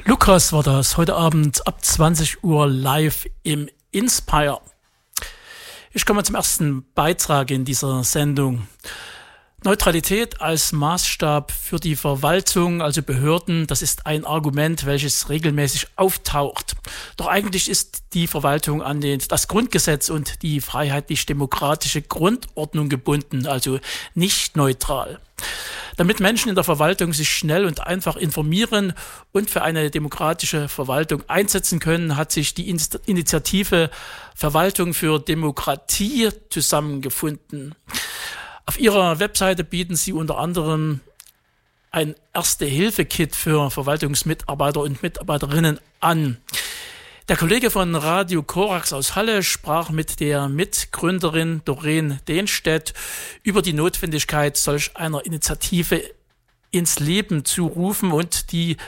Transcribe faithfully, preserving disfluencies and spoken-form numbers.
Lukas war das, heute Abend ab zwanzig Uhr live im Inspire. Ich komme zum ersten Beitrag in dieser Sendung. Neutralität als Maßstab für die Verwaltung, also Behörden, das ist ein Argument, welches regelmäßig auftaucht. Doch eigentlich ist die Verwaltung an den, das Grundgesetz und die freiheitlich-demokratische Grundordnung gebunden, also nicht neutral. Damit Menschen in der Verwaltung sich schnell und einfach informieren und für eine demokratische Verwaltung einsetzen können, hat sich die Initiative Verwaltung für Demokratie zusammengefunden. Auf ihrer Webseite bieten sie unter anderem ein Erste-Hilfe-Kit für Verwaltungsmitarbeiter und Mitarbeiterinnen an. Der Kollege von Radio Korax aus Halle sprach mit der Mitgründerin Doreen Dehnstedt über die Notwendigkeit solch einer Initiative ins Leben zu rufen und die